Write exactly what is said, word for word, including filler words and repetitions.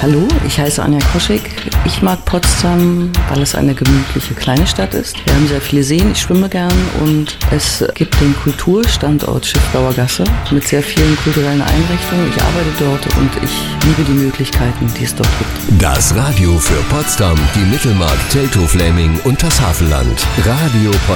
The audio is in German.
Hallo, ich heiße Anja Koschig. Ich mag Potsdam, weil es eine gemütliche kleine Stadt ist. Wir haben sehr viele Seen, ich schwimme gern und es gibt den Kulturstandort Schiffbauer Gasse mit sehr vielen kulturellen Einrichtungen. Ich arbeite dort und ich liebe die Möglichkeiten, die es dort gibt. Das Radio für Potsdam, die Mittelmark, Teltow-Fläming und das Havelland. Radio Potsdam.